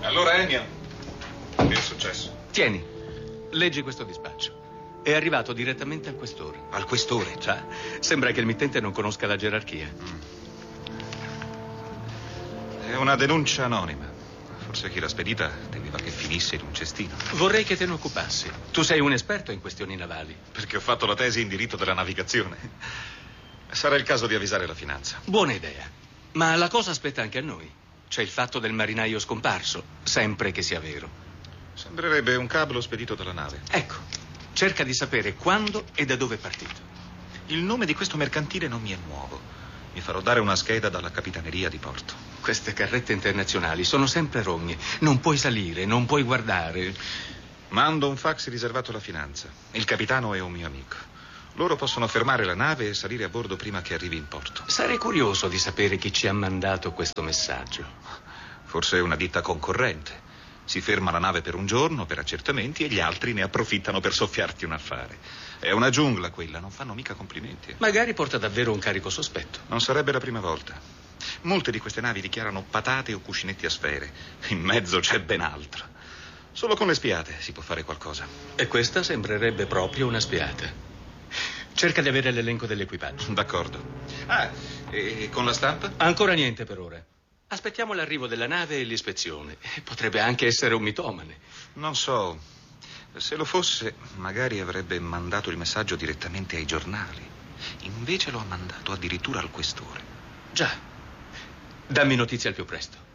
Allora, Ennio, che è successo? Tieni, leggi questo dispaccio. È arrivato direttamente al questore. Al questore? Già, sembra che il mittente non conosca la gerarchia. È una denuncia anonima. Forse chi l'ha spedita temeva che finisse in un cestino. Vorrei che te ne occupassi. Tu sei un esperto in questioni navali. Perché ho fatto la tesi in diritto della navigazione. Sarà il caso di avvisare la finanza. Buona idea. Ma la cosa aspetta anche a noi. C'è il fatto del marinaio scomparso, sempre che sia vero. Sembrerebbe un cablo spedito dalla nave. Ecco, cerca di sapere quando e da dove è partito. Il nome di questo mercantile non mi è nuovo. Mi farò dare una scheda dalla capitaneria di porto. Queste carrette internazionali sono sempre rogne. Non puoi salire, non puoi guardare. Mando un fax riservato alla finanza. Il capitano è un mio amico. Loro possono fermare la nave e salire a bordo prima che arrivi in porto. Sarei curioso di sapere chi ci ha mandato questo messaggio. Forse è una ditta concorrente. Si ferma la nave per un giorno per accertamenti e gli altri ne approfittano per soffiarti un affare. È una giungla quella, non fanno mica complimenti. Magari porta davvero un carico sospetto. Non sarebbe la prima volta. Molte di queste navi dichiarano patate o cuscinetti a sfere. In mezzo c'è ben altro. Solo con le spiate si può fare qualcosa. E questa sembrerebbe proprio una spiata. Cerca di avere l'elenco dell'equipaggio. D'accordo. E con la stampa? Ancora niente per ora. Aspettiamo l'arrivo della nave e l'ispezione. Potrebbe anche essere un mitomane. Non so. Se lo fosse, magari avrebbe mandato il messaggio direttamente ai giornali. Invece lo ha mandato addirittura al questore. Già. Dammi notizie al più presto.